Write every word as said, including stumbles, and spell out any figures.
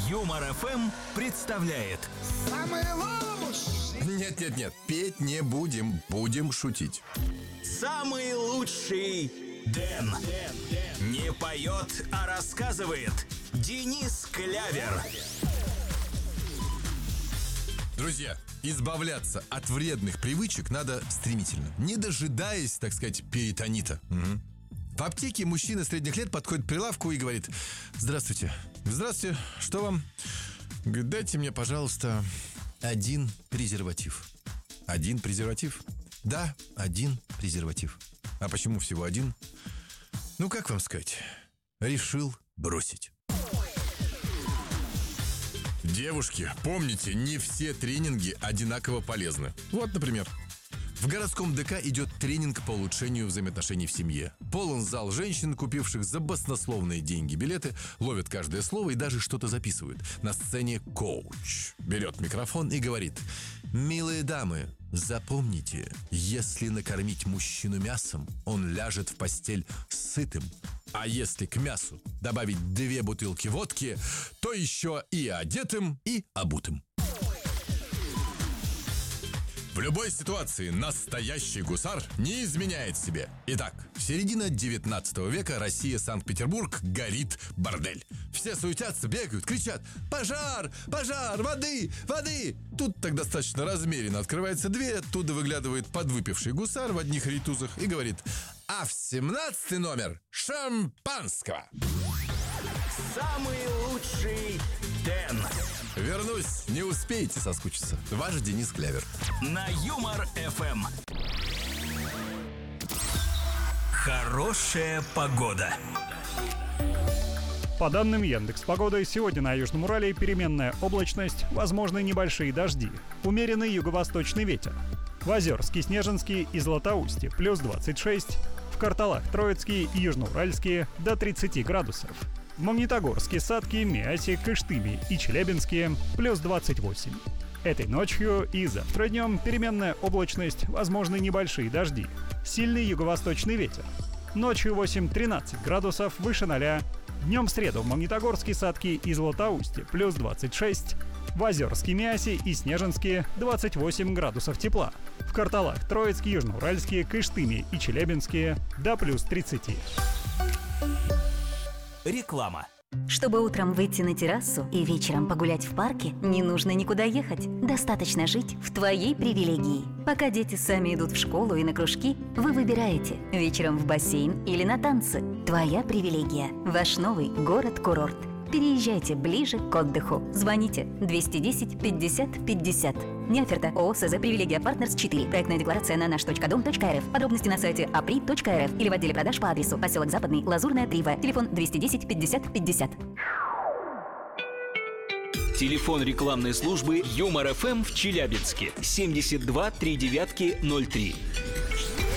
Юмор эф эм представляет. Самый лучший. Нет-нет-нет, петь не будем, будем шутить. Самый лучший Дэн. Не поет, а рассказывает Денис Клявер. Друзья, избавляться от вредных привычек надо стремительно, не дожидаясь, так сказать, перитонита. Угу. В аптеке мужчина средних лет подходит к прилавку и говорит: «Здравствуйте». «Здравствуйте, что вам?» Говорит: «Дайте мне, пожалуйста, один презерватив». «Один презерватив?» «Да, один презерватив». «А почему всего один?» «Ну, как вам сказать? Решил бросить». Девушки, помните, не все тренинги одинаково полезны. Вот, например, в городском ДК идет тренинг по улучшению взаимоотношений в семье. Полон зал женщин, купивших за баснословные деньги билеты, ловят каждое слово и даже что-то записывают. На сцене коуч берет микрофон и говорит: «Милые дамы, запомните, если накормить мужчину мясом, он ляжет в постель сытым. А если к мясу добавить две бутылки водки, то еще и одетым, и обутым». В любой ситуации настоящий гусар не изменяет себе. Итак, середина девятнадцатого века, Россия, Санкт-Петербург, горит бордель. Все суетятся, бегают, кричат: «Пожар! Пожар! Воды! Воды!» Тут так достаточно размеренно открывается дверь, оттуда выглядывает подвыпивший гусар в одних ритузах и говорит: «А в семнадцатый номер шампанского!» Самый лучший Дэн. Вернусь, не успеете соскучиться. Ваш Денис Клявер. На Юмор эф эм. Хорошая погода. По данным Яндекс.Погоды, сегодня на Южном Урале переменная облачность, возможны небольшие дожди, умеренный юго-восточный ветер. В Озерске, Снежинске и Златоусте плюс двадцать шесть, в Карталах, Троицкие и Южноуральские до тридцати градусов. В Магнитогорске, Сатке, Миасе, Кыштыме и Челябинске плюс двадцать восемь. Этой ночью и завтра днем переменная облачность, возможны небольшие дожди, сильный юго-восточный ветер. Ночью восемь-тринадцать градусов выше ноля. Днем в среду в Магнитогорске, Сатке и Златоусте плюс двадцать шесть. В Озерске, Миасе и Снежинске двадцать восемь градусов тепла. В Карталах, Троицке, Южноуральске, Кыштыме и Челябинске до плюс тридцати. Реклама. Чтобы утром выйти на террасу и вечером погулять в парке, не нужно никуда ехать. Достаточно жить в твоей привилегии. Пока дети сами идут в школу и на кружки, вы выбираете вечером в бассейн или на танцы. Твоя привилегия. Ваш новый город-курорт. Переезжайте ближе к отдыху. Звоните двести десять пятьдесят пятьдесят. Не оферта. ООО СЗ «Привилегия Партнерс четыре». Проектная декларация на наш точка дом точка эр эф. Подробности на сайте апри точка эр эф или в отделе продаж по адресу поселок Западный, Лазурная, три вэ. Телефон двести десять пятьдесят пятьдесят. Телефон рекламной службы Юмор эф эм в Челябинске семьдесят два три девятки ноль три.